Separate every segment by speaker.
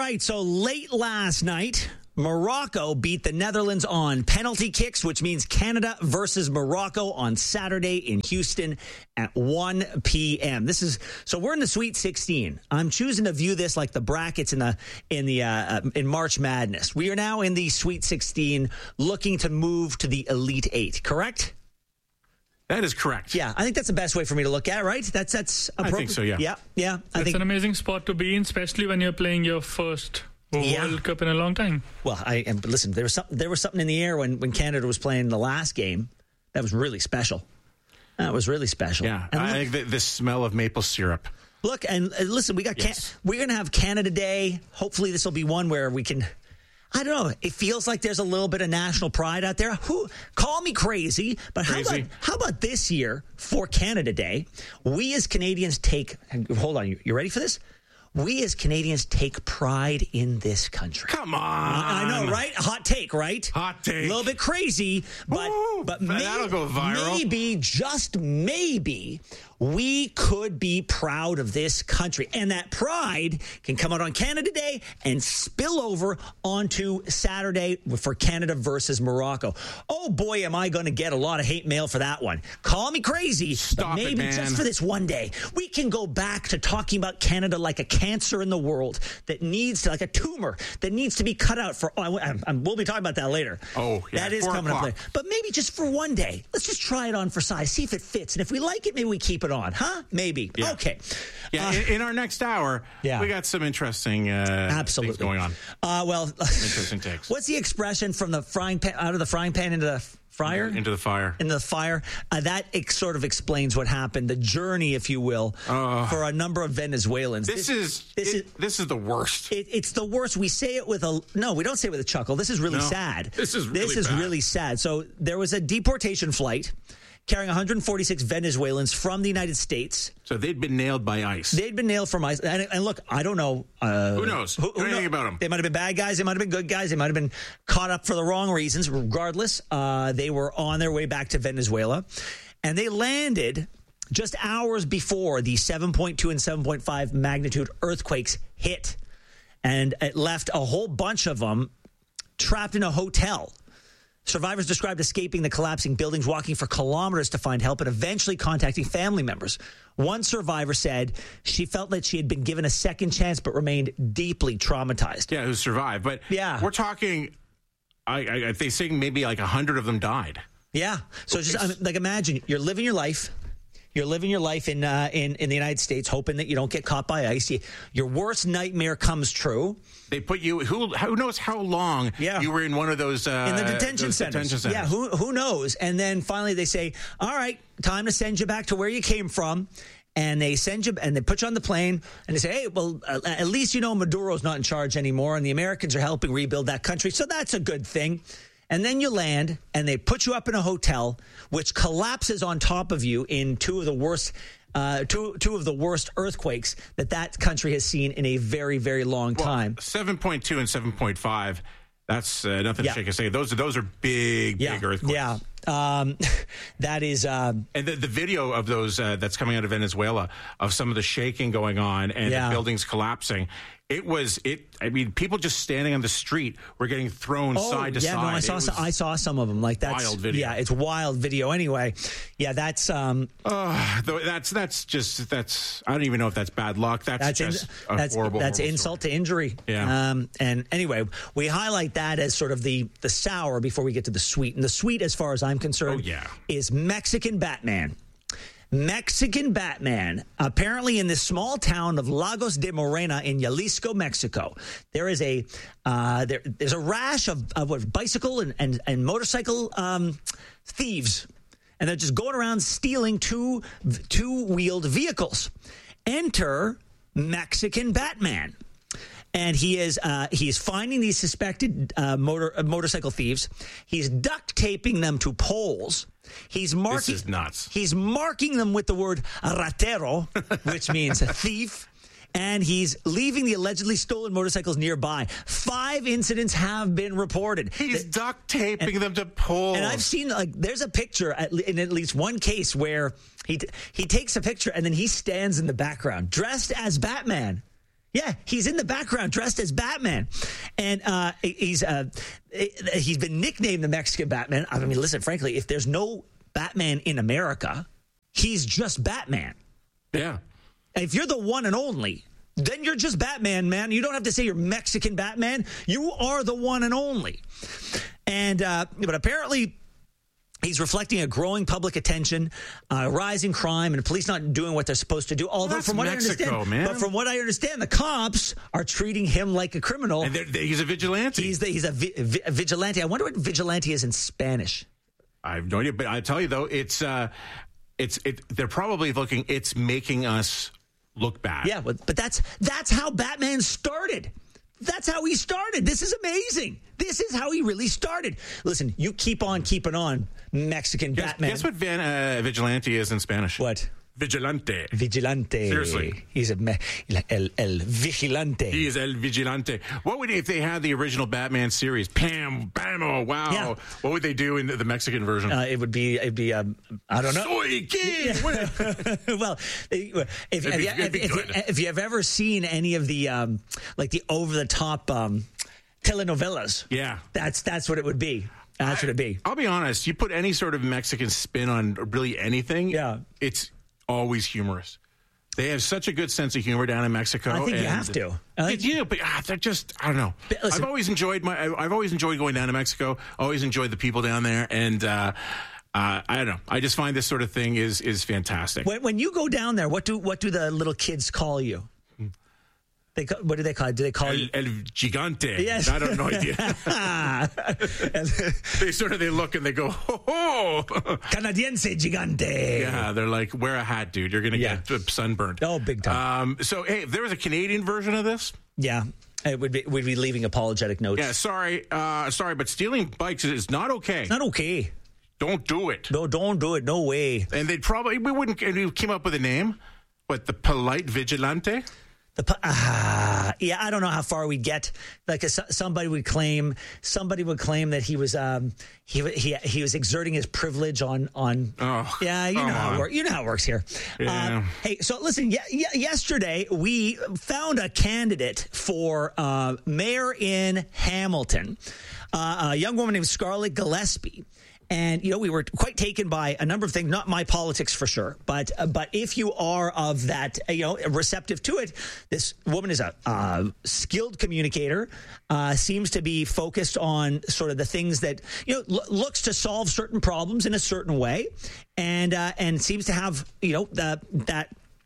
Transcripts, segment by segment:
Speaker 1: right, so late last night, Morocco beat the Netherlands on penalty kicks, which means Canada versus Morocco on Saturday in Houston at 1 p.m. So we're in the Sweet 16. I'm choosing to view this like the brackets in March Madness. We are now in the Sweet 16, looking to move to the Elite Eight. Correct?
Speaker 2: That is correct.
Speaker 1: Yeah, I think that's the best way for me to look at it, right? That's appropriate.
Speaker 2: I think so, yeah.
Speaker 1: Yeah.
Speaker 3: It's an amazing spot to be in, especially when you're playing your first World Cup in a long time.
Speaker 1: Well, listen, there was something in the air when Canada was playing the last game. That was really special. That was really special.
Speaker 2: Yeah, I think the smell of maple syrup.
Speaker 1: Look, and listen, we're going to have Canada Day. Hopefully this will be one where we can... I don't know. It feels like there's a little bit of national pride out there. Call me crazy, but how about this year for Canada Day? We as Canadians hold on, you ready for this? We as Canadians take pride in this country.
Speaker 2: Come on.
Speaker 1: I know, right? Hot take, right?
Speaker 2: Hot take.
Speaker 1: A little bit crazy, but
Speaker 2: that'll go viral.
Speaker 1: Maybe, just maybe, we could be proud of this country. And that pride can come out on Canada Day and spill over onto Saturday for Canada versus Morocco. Oh, boy, am I going to get a lot of hate mail for that one. Call me crazy,
Speaker 2: Stop
Speaker 1: but maybe
Speaker 2: it, man.
Speaker 1: just for this one day, we can go back to talking about Canada like a cancer in the world that needs to, like a tumor that needs to be cut out for. We'll be talking about that later.
Speaker 2: Oh, yeah,
Speaker 1: that is coming up later. But maybe just for one day, let's just try it on for size, see if it fits, and if we like it, maybe we keep it on, huh? Maybe.
Speaker 2: Yeah.
Speaker 1: Okay.
Speaker 2: Yeah. In our next hour, we got some interesting things going on. Interesting takes.
Speaker 1: What's the expression from the frying pan out of the frying pan into the fryer?
Speaker 2: Into the fire.
Speaker 1: Into the fire. That sort of explains what happened, the journey, if you will, for a number of Venezuelans.
Speaker 2: This is the worst.
Speaker 1: It's the worst. We say it with we don't say it with a chuckle. This is really sad.
Speaker 2: This is
Speaker 1: really sad. So there was a deportation flight carrying 146 Venezuelans from the United States.
Speaker 2: So they'd been nailed by ICE.
Speaker 1: They'd been nailed from ICE. And look, I don't know.
Speaker 2: Who knows? Who anything about them?
Speaker 1: They might have been bad guys. They might have been good guys. They might have been caught up for the wrong reasons. Regardless, they were on their way back to Venezuela. And they landed just hours before the 7.2 and 7.5 magnitude earthquakes hit. And it left a whole bunch of them trapped in a hotel. Survivors described escaping the collapsing buildings, walking for kilometers to find help, and eventually contacting family members. One survivor said she felt that she had been given a second chance but remained deeply traumatized.
Speaker 2: Yeah, who survived. But we're talking, I think maybe like 100 of them died.
Speaker 1: Yeah. So just imagine you're living your life. You're living your life in the United States, hoping that you don't get caught by ICE. Your worst nightmare comes true.
Speaker 2: They put you. Who knows how long you were in one of those
Speaker 1: in the detention centers? Yeah, who knows? And then finally they say, "All right, time to send you back to where you came from." And they send you, and they put you on the plane, and they say, "Hey, well, at least you know Maduro's not in charge anymore, and the Americans are helping rebuild that country, so that's a good thing." And then you land, and they put you up in a hotel, which collapses on top of you in two of the worst earthquakes that country has seen in a very, very long time.
Speaker 2: 7.2 and 7.5. That's nothing to shake a stick. Those are big earthquakes.
Speaker 1: Yeah. That is,
Speaker 2: and the video of those that's coming out of Venezuela of some of the shaking going on and the buildings collapsing. I mean, people just standing on the street were getting thrown side to side.
Speaker 1: No, I saw some of them. Like that's
Speaker 2: wild video.
Speaker 1: Yeah, it's wild video. Anyway, yeah, that's
Speaker 2: just I don't even know if that's bad luck. That's horrible.
Speaker 1: That's
Speaker 2: horrible
Speaker 1: insult
Speaker 2: story.
Speaker 1: to injury.
Speaker 2: Yeah.
Speaker 1: And anyway, we highlight that as sort of the sour before we get to the sweet. And the sweet, as far as I'm concerned, is Mexican Batman. Mexican Batman, apparently in this small town of Lagos de Morena in Jalisco, Mexico, there is there's a rash of bicycle and motorcycle thieves, and they're just going around stealing two-wheeled vehicles. Enter Mexican Batman. And he's finding these suspected motorcycle thieves. He's duct taping them to poles. This is
Speaker 2: nuts.
Speaker 1: He's marking them with the word ratero, which means a thief. And he's leaving the allegedly stolen motorcycles nearby. 5 incidents have been reported.
Speaker 2: He's duct taping them to poles.
Speaker 1: And I've seen, there's a picture in at least one case where he takes a picture and then he stands in the background dressed as Batman. Yeah, he's in the background dressed as Batman. And he's been nicknamed the Mexican Batman. I mean, listen, frankly, if there's no Batman in America, he's just Batman.
Speaker 2: Yeah.
Speaker 1: If you're the one and only, then you're just Batman, man. You don't have to say you're Mexican Batman. You are the one and only. And but apparently he's reflecting a growing public attention, rising crime, and police not doing what they're supposed to do. Although,
Speaker 2: that's
Speaker 1: from what
Speaker 2: Mexico,
Speaker 1: I understand,
Speaker 2: man.
Speaker 1: But from what I understand, the cops are treating him like a criminal.
Speaker 2: And he's a vigilante.
Speaker 1: He's a vigilante. I wonder what vigilante is in Spanish.
Speaker 2: I have no idea, but I tell you though, they're probably looking. It's making us look bad.
Speaker 1: Yeah, but that's how Batman started. That's how he started. This is amazing. This is how he really started. Listen, you keep on keeping on, Mexican Batman.
Speaker 2: Guess what vigilante is in Spanish?
Speaker 1: What?
Speaker 2: Vigilante.
Speaker 1: Vigilante.
Speaker 2: Seriously.
Speaker 1: He's el vigilante.
Speaker 2: He is el vigilante. What would if they had the original Batman series? Pam, bam, wow. Yeah. What would they do in the Mexican version?
Speaker 1: It'd be I don't know.
Speaker 2: Soy king.
Speaker 1: Yeah. Well, if you have ever seen any of the like the over the top telenovelas,
Speaker 2: yeah,
Speaker 1: that's what it would be. That's what it'd be.
Speaker 2: I'll be honest. You put any sort of Mexican spin on really anything,
Speaker 1: yeah,
Speaker 2: it's always humorous. They have such a good sense of humor down in Mexico.
Speaker 1: I think you have to.
Speaker 2: Yeah, but they're just, I don't know. Listen, I've always enjoyed going down to Mexico. Always enjoyed the people down there, and I don't know. I just find this sort of thing is fantastic.
Speaker 1: When you go down there, what do the little kids call you? What do they call it? Do they call you
Speaker 2: El Gigante?
Speaker 1: Yes.
Speaker 2: I don't know idea. They look and they go, ho ho,
Speaker 1: Canadiense Gigante.
Speaker 2: Yeah, they're like, wear a hat, dude. You're gonna get sunburned.
Speaker 1: Oh, big time.
Speaker 2: So hey, if there was a Canadian version of this,
Speaker 1: yeah, we'd be leaving apologetic notes.
Speaker 2: Yeah, sorry, but stealing bikes is not okay.
Speaker 1: It's not okay.
Speaker 2: Don't do it.
Speaker 1: No, don't do it. No way.
Speaker 2: And we came up with a name, but the Polite Vigilante.
Speaker 1: Yeah, I don't know how far we'd get. Like somebody would claim that he was he was exerting his privilege on.
Speaker 2: Oh,
Speaker 1: yeah, you know how it works here.
Speaker 2: Yeah.
Speaker 1: Hey, so listen. Yesterday we found a candidate for mayor in Hamilton, a young woman named Scarlett Gillespie. And, we were quite taken by a number of things, not my politics for sure, but if you are of that, receptive to it, this woman is a skilled communicator, seems to be focused on sort of the things that, looks to solve certain problems in a certain way, and seems to have, that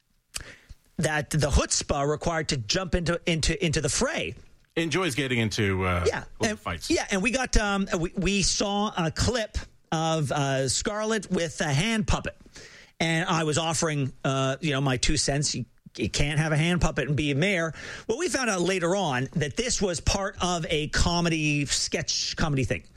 Speaker 1: the chutzpah required to jump into the fray.
Speaker 2: Enjoys getting into fights.
Speaker 1: Yeah, and we got we saw a clip of Scarlett with a hand puppet, and I was offering my 2 cents. You can't have a hand puppet and be a mayor. Well, we found out later on that this was part of a sketch comedy thing.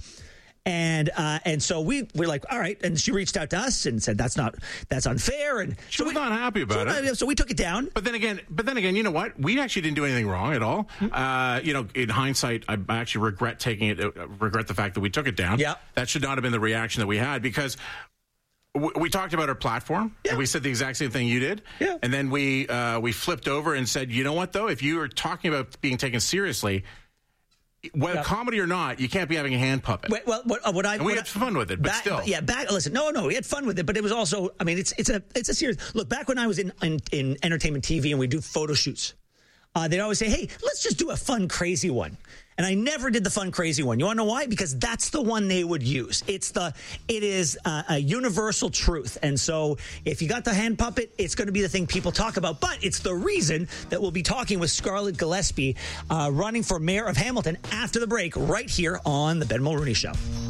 Speaker 1: And so we're like, all right. And she reached out to us and said, that's unfair. And
Speaker 2: she was not happy about it.
Speaker 1: So we took it down.
Speaker 2: But then again, you know what? We actually didn't do anything wrong at all. Mm-hmm. In hindsight, I actually regret the fact that we took it down.
Speaker 1: Yeah.
Speaker 2: That should not have been the reaction that we had, because we talked about our platform, and we said the exact same thing you did.
Speaker 1: Yeah.
Speaker 2: And then we flipped over and said, you know what, though? If you are talking about being taken seriously, whether comedy or not, you can't be having a hand puppet.
Speaker 1: We had
Speaker 2: fun with it, but still.
Speaker 1: Listen, no, we had fun with it, but it was also, I mean, it's a serious look. Back when I was in entertainment TV and we do photo shoots, they'd always say, hey, let's just do a fun, crazy one. And I never did the fun, crazy one. You want to know why? Because that's the one they would use. It is a universal truth. And so if you got the hand puppet, it's going to be the thing people talk about. But it's the reason that we'll be talking with Scarlett Gillespie, running for mayor of Hamilton after the break, right here on The Ben Mulroney Show.